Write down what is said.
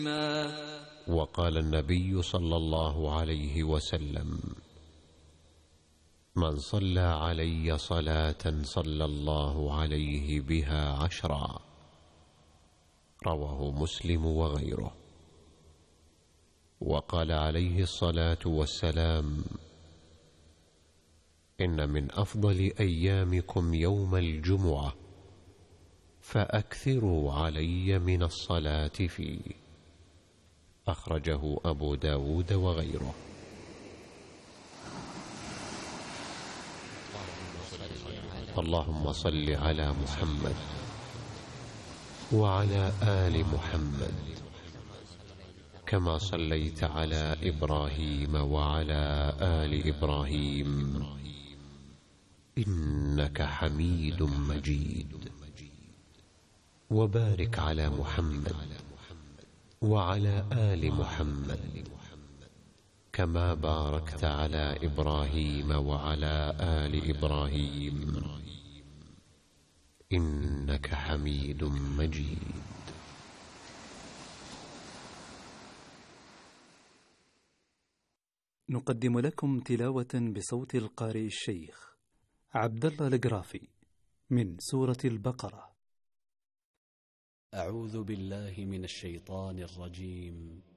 وقال النبي صلى الله عليه وسلم: من صلى علي صلاة صلى الله عليه بها 10. رواه مسلم وغيره. وقال عليه الصلاة والسلام: إن من أفضل أيامكم يوم الجمعة، فأكثروا علي من الصلاة فيه. أخرجه أبو داود وغيره. اللهم صل على محمد وعلى آل محمد كما صليت على إبراهيم وعلى آل إبراهيم إنك حميد مجيد. وبارك على محمد وعلى آل محمد كما باركت على إبراهيم وعلى آل إبراهيم إنك حميد مجيد. نقدم لكم تلاوة بصوت القارئ الشيخ عبد الله القرافي من سورة البقرة. أعوذ بالله من الشيطان الرجيم.